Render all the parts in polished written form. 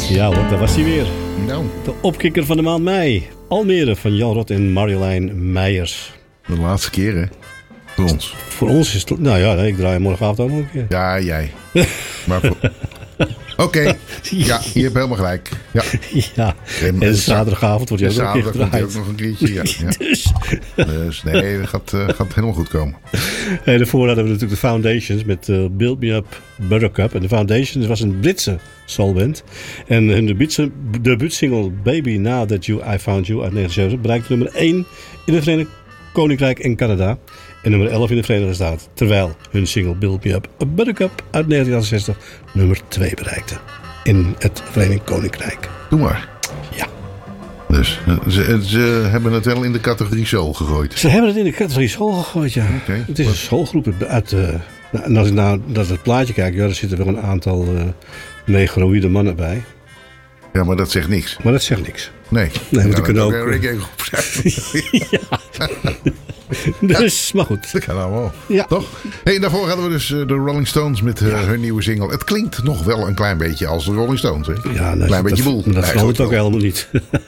Ja hoor, daar was hij weer. Nou, De opkikker van de maand mei. Almere van Jan Rot en Marjolein Meijers. de laatste keer hè. Voor ons. Voor ons is het... Nou ja, ik draai morgenavond ook nog een keer. Ja, jij. Maar voor... Oké. Ja, je hebt helemaal gelijk. Ja. Ja, en zaterdagavond wordt hij ook nog een keer zaterdag komt hij ook gedraaid. nog een keertje. Ja, ja. Dus nee, dat gaat helemaal goed komen. En daarvoor hadden we natuurlijk de Foundations met Build Me Up Buttercup. En de Foundations was een Britse soulband. En hun debuutsingle Baby Now That I Found You uit 1970 bereikte nummer 1 in het Verenigd Koninkrijk en Canada. En nummer 11 in de Verenigde Staten. Terwijl hun single Build Me Up Buttercup uit 1968 nummer 2 bereikte. In het Verenigd Koninkrijk. Doe maar. Ja. Dus ze hebben het wel in de categorie soul gegooid. Ze hebben het in de categorie soul gegooid, ja. Oké. Het is een soulgroep uit... en als ik nou naar het plaatje kijk, ja, er zitten wel een aantal negroïde mannen bij. Ja, maar dat zegt niks. Maar dat zegt niks. Nee. Nee, want die kunnen ook... een reggae groep zijn. Dus, maar goed. Dat kan allemaal. Ja. Toch? Hey, daarvoor hadden we dus de Rolling Stones met hun nieuwe single. Het klinkt nog wel een klein beetje als de Rolling Stones. Hè? Ja, Klein beetje boel. Dat geloof ik ook wel. helemaal niet.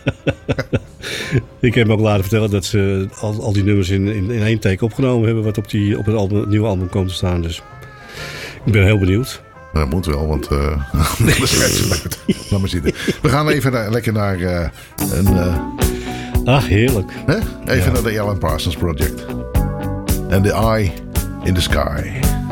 Ik heb me ook laten vertellen dat ze al die nummers in één take opgenomen hebben. Wat op het nieuwe album komt te staan. Dus ik ben heel benieuwd. Dat moet wel, want anders schrijft ze uit. Laat maar zitten. We gaan even lekker naar Ach, heerlijk. even naar de Alan Parsons Project. And the Eye in the Sky.